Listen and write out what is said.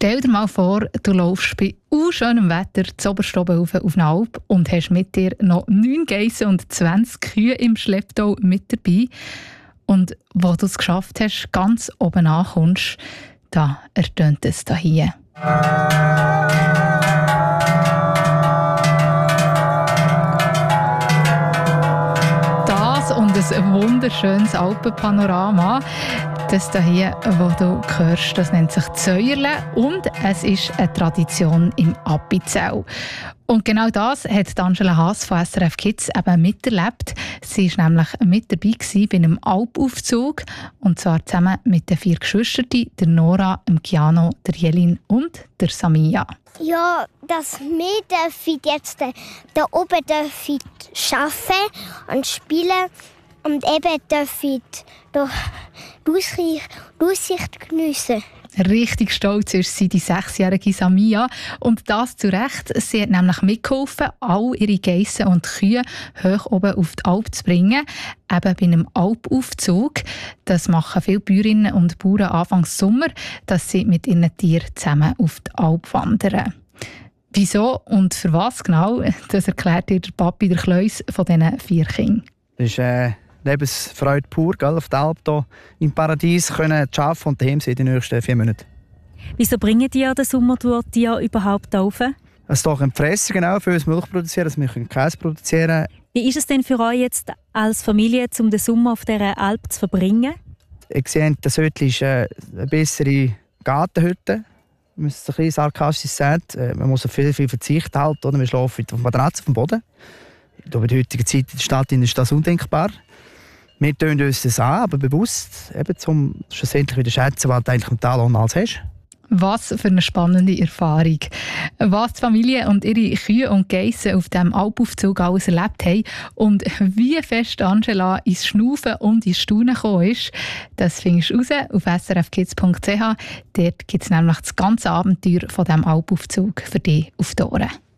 Stell dir mal vor, du läufst bei schönem Wetter zuoberst oben auf eine Alp und hast mit dir noch 9 Geissen und 20 Kühe im Schlepptau mit dabei. Und wo du es geschafft hast, ganz oben ankommst, da ertönt es hier. Das und ein wunderschönes Alpenpanorama. Das hier, was du hörst, das nennt sich Zäuerle und es ist eine Tradition im Appenzell. Und genau das hat Angela Haas von SRF Kids eben miterlebt. Sie war nämlich mit dabei bei einem Alpaufzug und zwar zusammen mit den 4 Geschwistern, der Nora, dem Kiano, der Jelin und der Samia. Ja, dass wir jetzt da oben arbeiten und spielen und eben dürfen die Aussicht geniessen. Richtig stolz ist sie, die 6-jährige Samia. Und das zu Recht. Sie hat nämlich mitgeholfen, all ihre Geissen und Kühe hoch oben auf die Alp zu bringen. Eben bei einem Alpaufzug. Das machen viele Bäuerinnen und Bauern Anfang Sommer, dass sie mit ihren Tieren zusammen auf die Alp wandern. Wieso und für was genau, das erklärt dir der Papi, der Kleus, von diesen 4 Kindern. Das ist Lebensfreude pur, gell? Auf der Alp hier im Paradies können arbeiten und daheim sein in den nächsten 4 Monaten. Wieso bringen die den Sommer durch die Jahr überhaupt rauf? Es ist doch ein Fressen genau für uns Milch produzieren, dass wir Käse produzieren. Wie ist es denn für euch jetzt als Familie, um den Sommer auf dieser Alp zu verbringen? Ich sehe, das Hütte ist eine bessere Gartenhütte. Wenn man es ein bisschen sarkastisch sagt. Man muss auf viel verzichten. Halt, oder? Wir schlafen auf Matratzen auf dem Boden. In der heutigen Zeit in der Stadt ist das undenkbar. Wir tun uns das an, aber bewusst, eben, um schlussendlich wieder zu schätzen, was du eigentlich im Tal alles hast. Was für eine spannende Erfahrung. Was die Familie und ihre Kühe und Geissen auf diesem Alpaufzug alles erlebt haben und wie fest Angela ins Schnaufen und ins Staunen gekommen ist, das findest du raus auf srfkids.ch. Dort gibt es nämlich das ganze Abenteuer von diesem Alpaufzug für dich auf die Ohren.